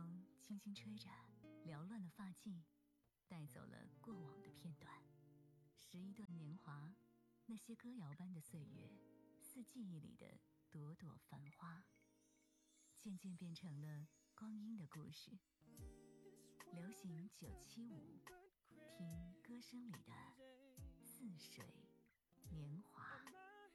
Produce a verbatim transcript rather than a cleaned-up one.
风轻轻吹着，缭乱了发髻，带走了过往的片段。十一段年华，那些歌谣般的岁月，似记忆里的朵朵繁花，渐渐变成了光阴的故事。流行九七五，听歌声里的似水年华。